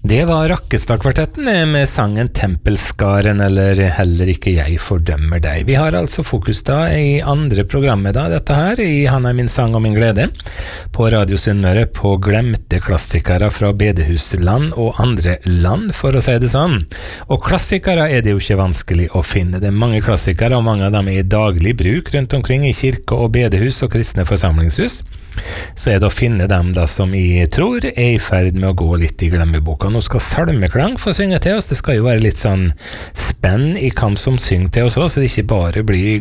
Det var Rakkestad-kvartetten med sangen Tempelskaren, eller Heller ikke jeg fordømmer deg. Vi har altså fokus da i andre programmet da, dette her, i Han min sang og min glede, på Radio Sunnmøre, på glemte klassikere fra bedehusland og andre land, for å si det sånn. Og klassikere er det jo ikke vanskelig å finne. Det er mange klassikere, og mange av dem er i daglig bruk rundt omkring i kirke og bedehus og kristne forsamlingshus. Så er det å finne dem da som jeg tror er i ferd med å gå litt i glemmeboka. Nå skal Salmeklang få synge til oss. Det skal jo være litt sånn spenn i hvem som synger til oss også, så det ikke bare blir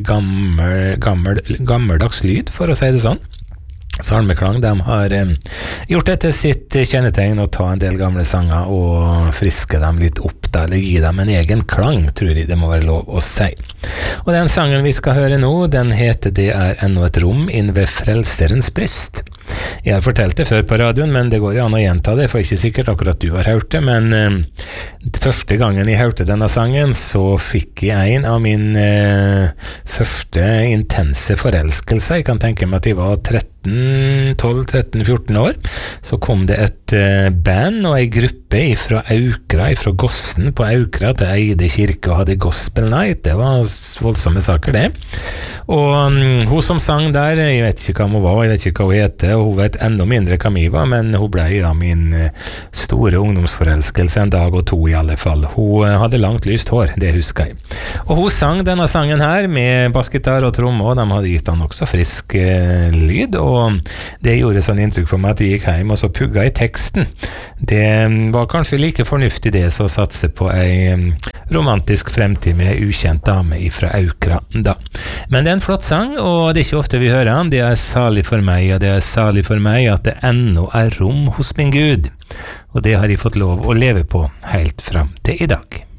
gammeldags lyd, for å si det sånn. Salmeklang, de har gjort det til sitt kjennetegn å ta en del gamle sanger og friske dem litt opp da, eller gi dem en egen klang, tror jeg det må være lov å si. Og den sangen vi skal høre nå, den heter Det er ennå et rom inn ved Frelserens bryst. Jeg har fortalt det før på radioen, men det går jo an å gjenta det, for ikke sikkert akkurat du har hørt det, men første gangen jeg hørte denne sangen, så fikk jeg en av min første intense forelskelse. Jeg kan tenke meg at jeg var 12-13-14 år. Så kom det et band og en gruppe fra Aukra, fra Gossen på Aukra til Eide kirke og hadde gospel night. Det var voldsomme saker det. Og hun som sang der, jeg vet ikke hva hun var, jeg vet ikke hva hun heter, og hun vet enda mindre hva vi var, men hun ble da min store ungdomsforelskelse en dag og to i alle fall. Hun hadde langt lyst hår, det husker jeg. Og hun sang denne sangen her med bassgitar og tromme, og de hadde gitt han også frisk lyd, og det gjorde sånn inntrykk for meg at jeg gikk hjem og så pugga i teksten. Det var kanskje like fornuftig det så å satse på en romantisk fremtid med ukjent dame fra Aukra da. Men det er en flott sang, og det er ikke ofte vi hører den. Det er salig for meg, og det er salig for meg at det ennå er rom hos min Gud. Og det har jeg fått lov å leve på helt fram til i dag.